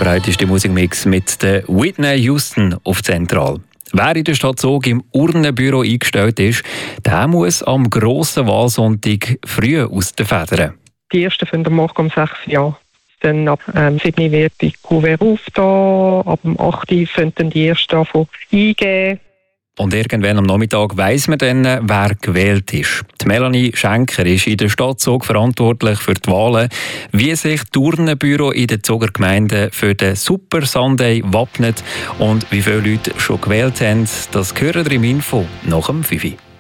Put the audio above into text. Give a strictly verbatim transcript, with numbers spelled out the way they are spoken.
breiteste Musikmix mit der Whitney Houston auf Zentral. Wer in der Stadt Zug im Urnenbüro eingestellt ist, der muss am grossen Wahlsonntag früh aus den Federn. Die ersten finden morgen um sechs Uhr. Dann ab ähm, sieben Uhr wird die Kuvert aufgetan, ab um acht Uhr finden die ersten davon eingeben. Und irgendwann am Nachmittag weiss man dann, wer gewählt ist. Die Melanie Schenker ist in der Stadt Zug verantwortlich für die Wahlen. Wie sich das Urnenbüro in der Zuger Gemeinde für den Super Sunday wappnet und wie viele Leute schon gewählt haben, das hören wir im Info nach dem fünf Uhr.